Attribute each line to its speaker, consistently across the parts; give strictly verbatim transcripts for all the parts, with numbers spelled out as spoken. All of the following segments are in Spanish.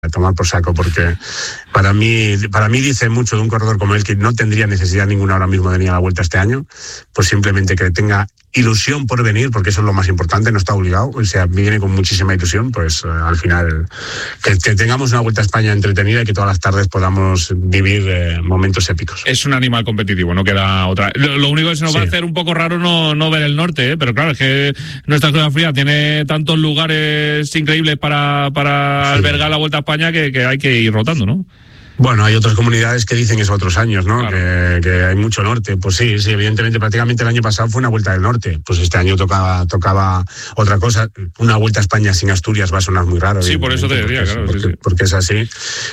Speaker 1: a tomar por saco, porque para mí para mí dice mucho de un corredor como él, que no tendría necesidad ninguna ahora mismo de venir a la Vuelta este año, pues simplemente que tenga ilusión por venir, porque eso es lo más importante, no está obligado, o sea, viene con muchísima ilusión, pues eh, al final que, que tengamos una Vuelta a España entretenida y que todas las tardes podamos vivir eh, momentos épicos.
Speaker 2: Es un animal competitivo, no queda otra. Lo, lo único que se nos sí. va a hacer un poco raro no, no ver el norte, ¿eh? Pero claro, es que nuestra Cruz Fría tiene tantos lugares increíbles para, para sí. albergar la Vuelta a España que, que hay que ir rotando, ¿no?
Speaker 1: Bueno, hay otras comunidades que dicen eso otros años, ¿no? Claro. Que, que hay mucho norte. Pues sí, sí, evidentemente, prácticamente el año pasado fue una Vuelta del Norte. Pues este año tocaba tocaba otra cosa. Una Vuelta a España sin Asturias va a sonar muy raro.
Speaker 2: Sí, por eso te decía,
Speaker 1: porque,
Speaker 2: claro.
Speaker 1: Porque,
Speaker 2: sí, sí.
Speaker 1: porque es así.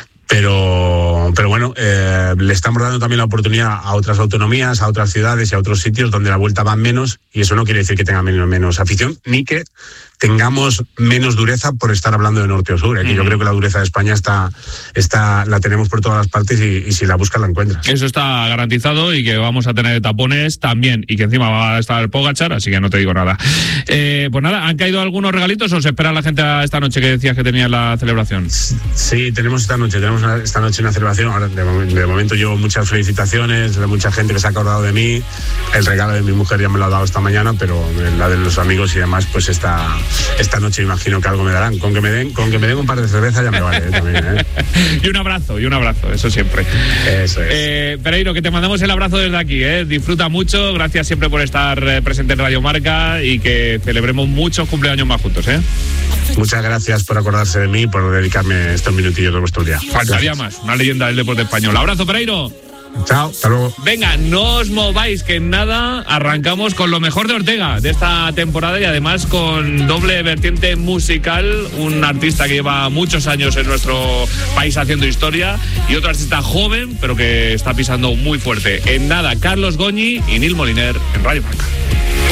Speaker 1: Pero, pero bueno, eh, le estamos dando también la oportunidad a otras autonomías, a otras ciudades y a otros sitios donde la Vuelta va menos, y eso no quiere decir que tenga menos, menos afición, ni que tengamos menos dureza por estar hablando de norte o sur. Aquí mm. yo creo que la dureza de España está, está la tenemos por todas las partes y, y si la buscas la encuentras.
Speaker 2: Eso está garantizado, y que vamos a tener tapones también, y que encima va a estar Pogačar, así que no te digo nada. Eh, pues nada, ¿han caído algunos regalitos o se espera la gente a esta noche que decías que tenía la celebración?
Speaker 1: Sí, tenemos esta noche, tenemos una, esta noche una celebración. Ahora, de, de momento llevo muchas felicitaciones de mucha gente que se ha acordado de mí. El regalo de mi mujer ya me lo ha dado esta mañana, pero la de los amigos y demás, pues está esta noche imagino que algo me darán. Con que me den, con que me den un par de cervezas ya me vale, ¿eh? También, ¿eh?
Speaker 2: Y un abrazo, y un abrazo, eso siempre.
Speaker 1: Eso es.
Speaker 2: Eh, Pereiro, que te mandamos el abrazo desde aquí, ¿eh? Disfruta mucho, gracias siempre por estar eh, presente en Radio Marca, y que celebremos muchos cumpleaños más juntos, ¿eh?
Speaker 1: Muchas gracias por acordarse de mí, por dedicarme estos minutillos de vuestro día.
Speaker 2: Faltaría más, una leyenda del deporte español. Abrazo, Pereiro.
Speaker 1: Chao, hasta luego.
Speaker 2: Venga, no os mováis, que en nada arrancamos con lo mejor de Ortega de esta temporada, y además con doble vertiente musical, un artista que lleva muchos años en nuestro país haciendo historia, y otro artista joven pero que está pisando muy fuerte. En nada, Carlos Goñi y Nil Moliner en Radio Marca.